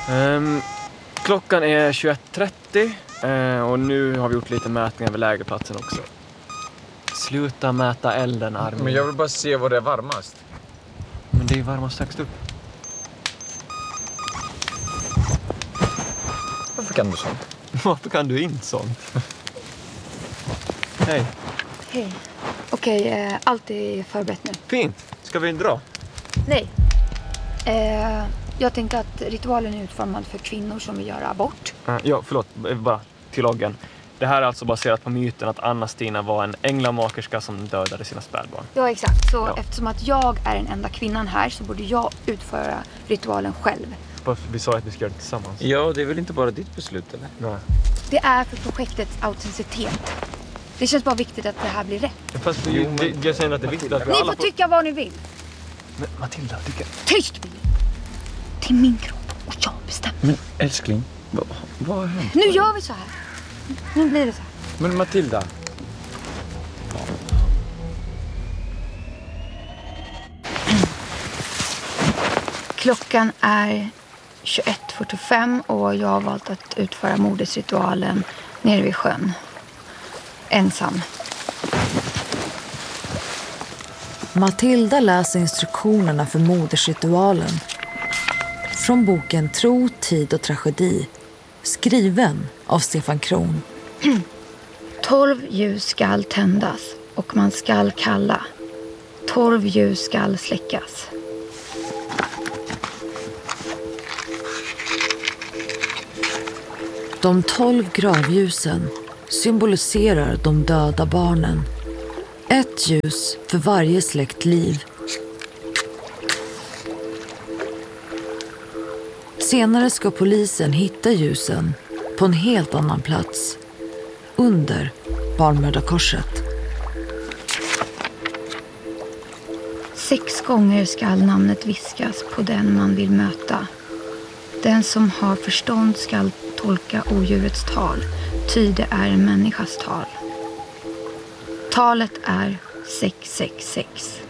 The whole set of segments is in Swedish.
Klockan är 21:30 och nu har vi gjort lite mätningar vid lägerplatsen också. Sluta mäta elden, Armin. Men jag vill bara se vad det är varmast. Men det är varmast högst upp. Varför kan du sånt? Varför kan du inte sånt? Hej. Hej. Okej, allt är förberett nu. Fint. Ska vi dra? Nej. Jag tänkte att ritualen är utformad för kvinnor som vill göra abort. Ja, förlåt. Bara till loggen. Det här är alltså baserat på myten att Anna-Stina var en änglamakerska som dödade sina spädbarn. Ja, exakt. Så eftersom att jag är den enda kvinnan här så borde jag utföra ritualen själv. Vi sa att vi ska göra det tillsammans. Ja, det är väl inte bara ditt beslut, eller? Nej. Det är för projektets autenticitet. Det känns bara viktigt att det här blir rätt. Fast jag säger att det är viktigt att vi Ni alla får tycka vad ni vill. Men Matilda, tycker... Tyst, Billy! Till min kropp och jag bestämmer. Men älskling, vad har hänt? Nu gör vi så här. Nu blir det så här. Men Matilda... Klockan är 21:45 och jag har valt att utföra mordesritualen nere vid sjön. Ensam. Matilda läser instruktionerna för modersritualen från boken Tro, tid och tragedi, skriven av Stefan Kron. 12 ljus skall tändas och man skall kalla. 12 ljus skall släckas. De 12 gravljusen symboliserar de döda barnen. Ett ljus för varje släkt liv. Senare ska polisen hitta ljusen på en helt annan plats, under Barnmördarkorset. 6 gånger skall namnet viskas på den man vill möta. Den som har förstånd skall tolka odjurets tal, ty det är en människas tal. Talet är 666.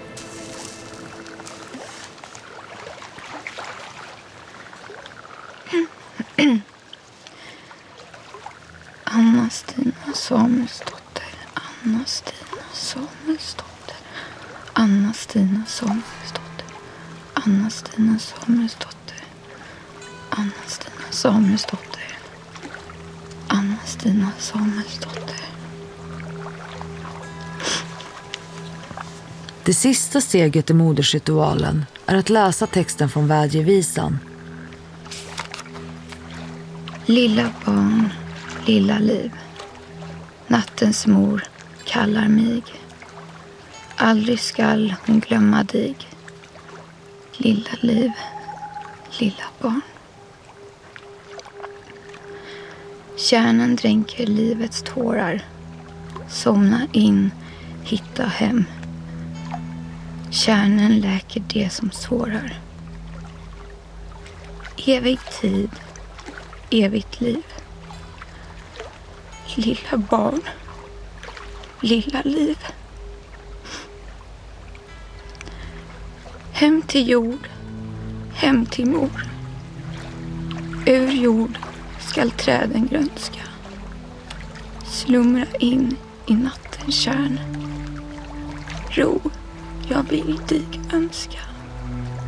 Anna-Stina Samuelsdotter, Anna-Stina Samuelsdotter, Anna-Stina Samuelsdotter, Anna-Stina Samuelsdotter, Anna-Stina Samuelsdotter, Anna-Stina Samuelsdotter. Det sista steget i modersritualen är att läsa texten från vädjevisan. Lilla barn, lilla liv. Nattens mor kallar mig. Aldrig skall hon glömma dig. Lilla liv, lilla barn. Kärnen dränker livets tårar. Somna in, hitta hem. Kärnen läker det som sårar. Evig tid, evigt liv. Lilla barn, lilla liv. Hem till jord, hem till mor. Ur jord skall träden grönska. Slumra in i nattens kärn. Ro, jag vill dig önska.